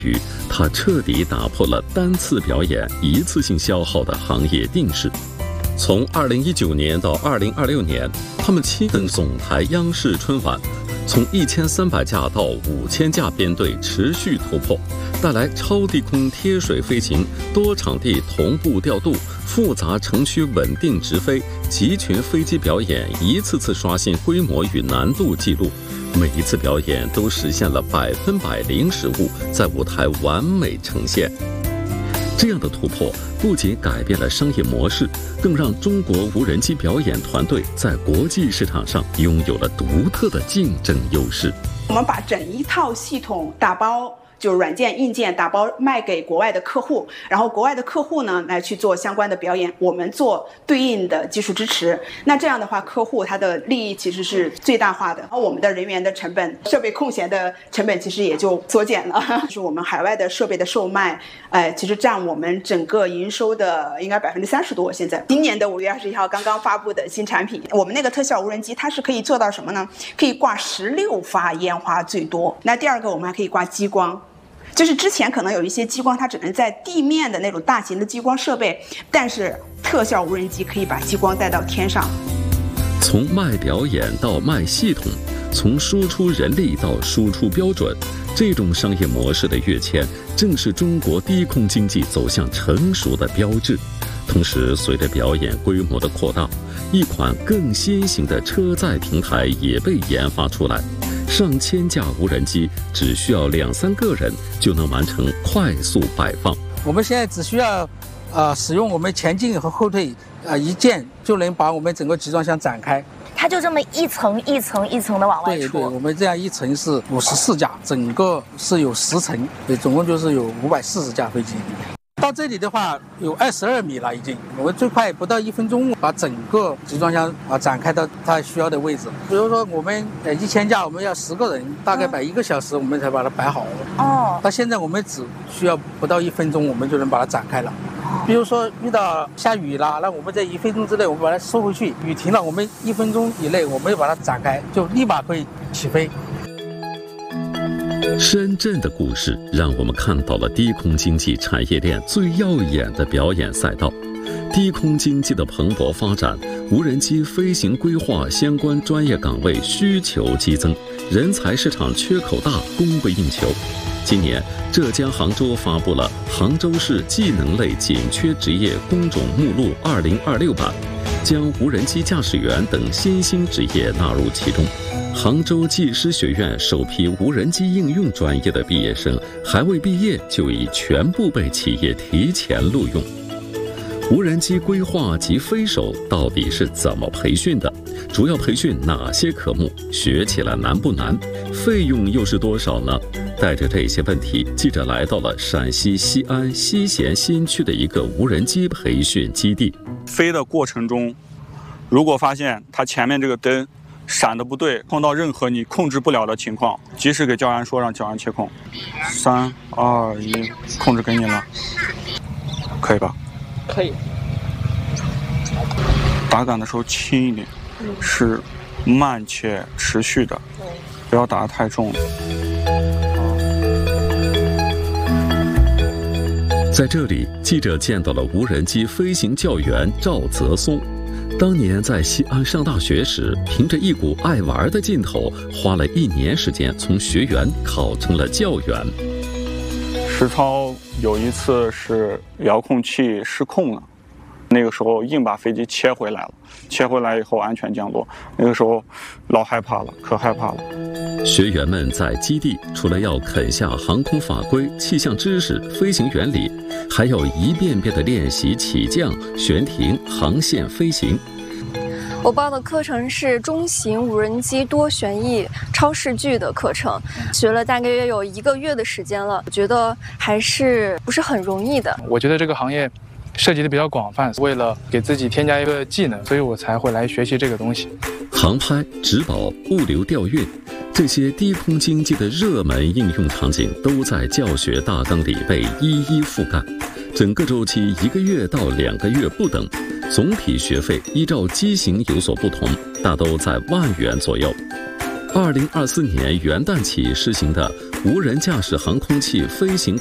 它彻底打破了单次表演一次性消耗的行业定势。从2019年到2026年，他们7等总台央视春晚，从1300架到5000架编队持续突破，带来超低空贴水飞行、多场地同步调度、复杂城区稳定直飞、集群飞机表演，一次次刷新规模与难度记录。每一次表演都实现了100%零失误，在舞台完美呈现。这样的突破不仅改变了商业模式，更让中国无人机表演团队在国际市场上拥有了独特的竞争优势。 我们把整一套系统打包，就是软件硬件打包卖给国外的客户，然后国外的客户呢来去做相关的表演，我们做对应的技术支持。那这样的话，客户他的利益其实是最大化的，然后我们的人员的成本、设备空闲的成本其实也就缩减了。就是我们海外的设备的售卖，其实占我们整个营收的应该30%多。现在今年的5月21号刚刚发布的新产品，我们那个特效无人机它是可以做到什么呢？可以挂16发烟花最多。那第二个，我们还可以挂激光。就是之前可能有一些激光它只能在地面的那种大型的激光设备，但是特效无人机可以把激光带到天上。 从卖表演到卖系统，从输出人力到输出标准，这种商业模式的跃迁正是中国低空经济走向成熟的标志。同时，随着表演规模的扩大，一款更新型的车载平台也被研发出来。上千架无人机只需要2-3个人就能完成快速摆放。 我们现在只需要使用我们前进和后退一键就能把我们整个集装箱展开。 它就这么一层一层一层的往外出。 对，我们这样一层是54架，整个是有10层，对，总共就是有540架飞机。到这里的话有22米了，已经，我们最快不到1分钟把整个集装箱展开到它需要的位置。比如说我们1000架，我们要10个人，大概摆1个小时，我们才把它摆好。 哦， 到现在我们只需要不到1分钟，我们就能把它展开了。比如说遇到下雨了，那我们在1分钟之内我们把它收回去，雨停了，我们1分钟以内我们把它展开，就立马可以起飞。 深圳的故事让我们看到了低空经济产业链最耀眼的表演赛道。低空经济的蓬勃发展，无人机飞行规划相关专业岗位需求激增，人才市场缺口大，供不应求。今年，浙江杭州发布了《杭州市技能类紧缺职业工种目录2026版》，将无人机驾驶员等新兴职业纳入其中。杭州技师学院首批无人机应用专业的毕业生还未毕业就已全部被企业提前录用。无人机规划及飞手到底是怎么培训的？主要培训哪些科目？学起来难不难？费用又是多少呢？带着这些问题，记者来到了陕西西安西咸新区的一个无人机培训基地。 飞的过程中，如果发现它前面这个灯闪的不对，碰到任何你控制不了的情况，及时给教员说，让教员切控。3、2、1，控制给你了，可以吧？ 可以。 打杆的时候轻一点，是慢且持续的，不要打得太重。 在这里，记者见到了无人机飞行教员赵泽松。当年在西安上大学时，凭着一股爱玩的劲头，花了1年时间从学员考成了教员。 实操有一次是遥控器失控了，那个时候硬把飞机切回来了，切回来以后安全降落，那个时候老害怕了，可害怕了。 学员们在基地除了要啃下航空法规、气象知识、飞行原理，还要一遍遍地练习起降、悬停、航线飞行。 我报的课程是中型无人机多旋翼超视距的课程，学了大概约有1个月的时间了，我觉得还是不是很容易的。 我觉得这个行业涉及的比较广泛，为了给自己添加一个技能，所以我才会来学习这个东西。 航拍、植保、物流调运，这些低空经济的热门应用场景都在教学大纲里被一一覆盖。整个周期1个月到2个月不等，总体学费依照机型有所不同，大都在1万元左右。2024年元旦起实行的无人驾驶航空器飞行